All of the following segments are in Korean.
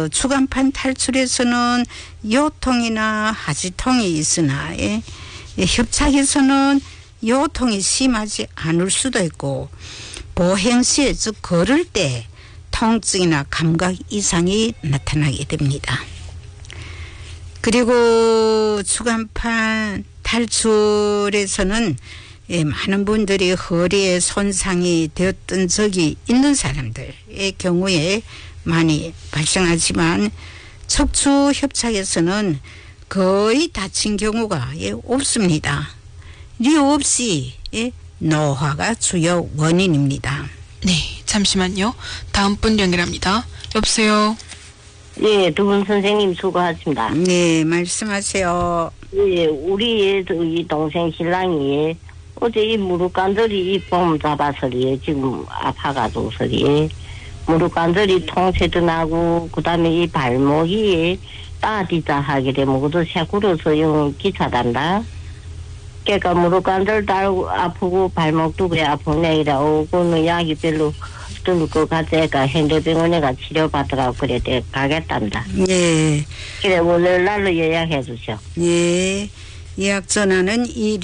주간판 탈출에서는 요통이나 하지통이 있으나 협착에서는 요통이 심하지 않을 수도 있고 보행 시에 즉 걸을 때 통증이나 감각 이상이 나타나게 됩니다. 그리고 주간판 탈출에서는 많은 분들이 허리에 손상이 되었던 적이 있는 사람들의 경우에 많이 발생하지만 척추 협착에서는 거의 다친 경우가 없습니다. 이유 없이 노화가 주요 원인입니다. 네, 잠시만요. 다음 분 연결합니다. 여보세요. 예, 두 분 선생님 수고하십니다. 네, 말씀하세요. 예, 우리 이 동생 신랑이 어제 이 무릎 관절이 봄 잡아서리 지금 아파가지고서리 무릎 관절이 통째도 나고 그다음에 이 발목이 따디자 하게 되면 그것도 새구려서 영 기차단다. 그러니까 무릎 관절도 아프고 발목도 그래 아프네 이래 오고는 약이 별로 들 것 같으니까 현대병원에 가 치료받으라고 그래 가겠단다. 네. 그래 월요일 날로 예약해 주셔. 네. 예약 전화는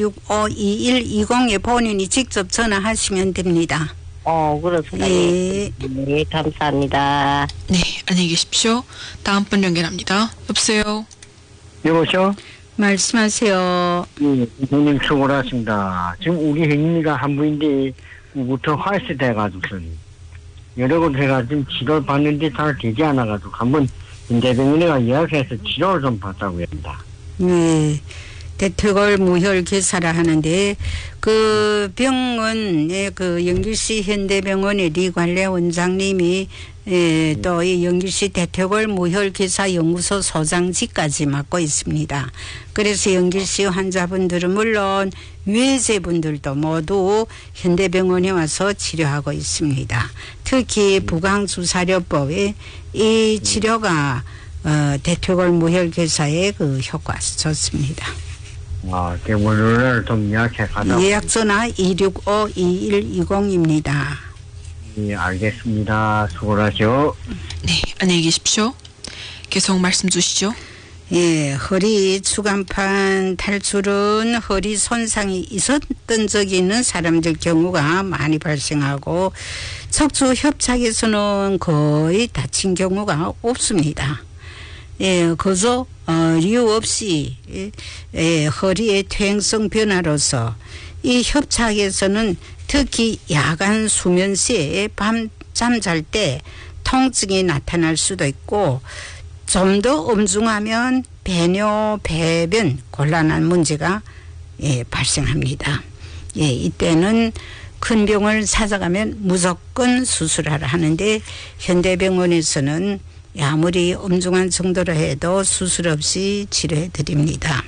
265-2120에 본인이 직접 전화하시면 됩니다. 그렇습니다. 네. 네, 감사합니다. 네, 안녕히 계십시오. 다음 분 연결합니다. 여보세요. 여보세요? 말씀하세요. 예, 선생님 수고하셨습니다. 지금 우리 형님이가 한 분인데 부터 화이트 돼가지고 여러 곳 제가 지금 치료를 받는데 잘 되지 않아가지고 한번 현대병원에 예약해서 치료를 좀 받자고 합니다. 네. 대퇴골 무혈 괴사라 하는데 그 병원의 그 영길시 현대병원의 리관래 원장님이 또 이 영길시 대퇴골 무혈 괴사 연구소 소장직까지 맡고 있습니다. 그래서 영길시 환자분들은 물론 외제분들도 모두 현대병원에 와서 치료하고 있습니다. 특히 부강주사료법의 이 치료가 대퇴골 무혈 괴사의 그 효과가 좋습니다. 월요일 좀 예약해 가자고. 예약 전화 265-2120입니다. 예, 알겠습니다. 수고하세요. 네, 안녕히 계십시오. 계속 말씀 주시죠. 예, 허리 주간판 탈출은 허리 손상이 있었던 적이 있는 사람들 경우가 많이 발생하고 척추 협착에서는 거의 다친 경우가 없습니다. 예, 그저 이유 없이 허리의 퇴행성 변화로서 이 협착에서는 특히 야간 수면 시에 밤 잠잘 때 통증이 나타날 수도 있고 좀 더 엄중하면 배뇨, 배변 곤란한 문제가 발생합니다. 이때는 큰 병을 찾아가면 무조건 수술하라 하는데 현대병원에서는 아무리 엄중한 정도로 해도 수술 없이 치료해 드립니다.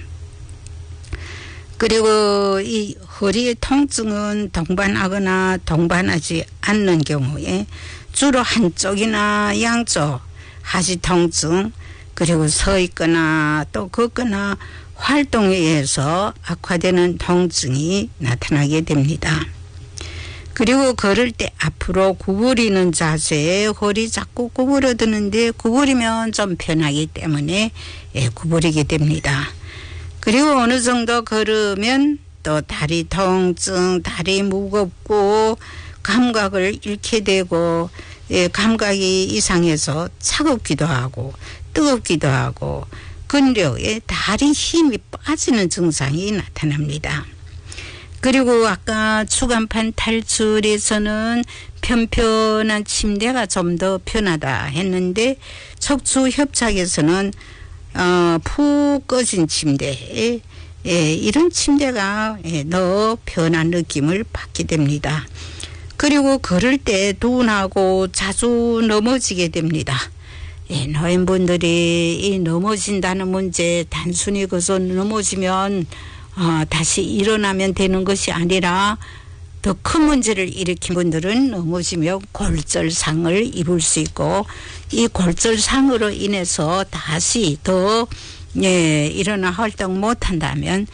그리고 이 허리의 통증은 동반하거나 동반하지 않는 경우에 주로 한쪽이나 양쪽 하지 통증 그리고 서 있거나 또 걷거나 활동에 의해서 악화되는 통증이 나타나게 됩니다. 그리고 걸을 때 앞으로 구부리는 자세에 허리 자꾸 구부러드는데 구부리면 좀 편하기 때문에 구부리게 됩니다. 그리고 어느 정도 걸으면 또 다리 통증, 다리 무겁고 감각을 잃게 되고 감각이 이상해서 차갑기도 하고 뜨겁기도 하고 근력에 다리 힘이 빠지는 증상이 나타납니다. 그리고 아까 주간판 탈출에서는 편편한 침대가 좀 더 편하다 했는데 척추 협착에서는 푹 꺼진 침대 이런 침대가 더 편한 느낌을 받게 됩니다. 그리고 걸을 때 둔하고 자주 넘어지게 됩니다. 노인분들이 이 넘어진다는 문제 단순히 그저 넘어지면 다시 일어나면 되는 것이 아니라 더 큰 문제를 일으킨 분들은 넘어지며 골절상을 입을 수 있고 이 골절상으로 인해서 다시 더 일어나 활동 못한다면